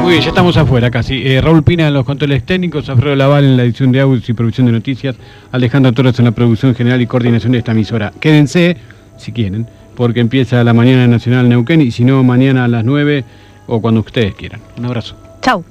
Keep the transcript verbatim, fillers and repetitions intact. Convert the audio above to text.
Muy bien, ya estamos afuera casi. Eh, Raúl Pina en los controles técnicos, Alfredo Laval en la edición de audios y producción de noticias, Alejandro Torres en la producción general y coordinación de esta emisora. Quédense, si quieren, porque empieza la mañana nacional Neuquén y si no, mañana a las nueve o cuando ustedes quieran. Un abrazo. Chau.